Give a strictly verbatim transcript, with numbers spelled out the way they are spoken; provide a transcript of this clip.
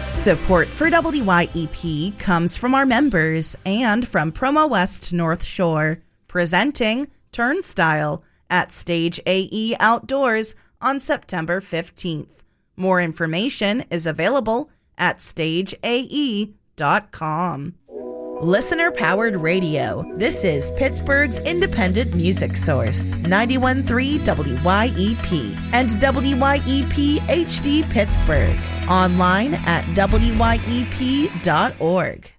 Support for W Y E P comes from our members and from Promo West North Shore, presenting Turnstile at Stage A E Outdoors on September fifteenth. More information is available at stage a e dot com. Listener-powered radio. This is Pittsburgh's independent music source, ninety-one point three W Y E P and W Y E P H D Pittsburgh. Online at W Y E P dot org.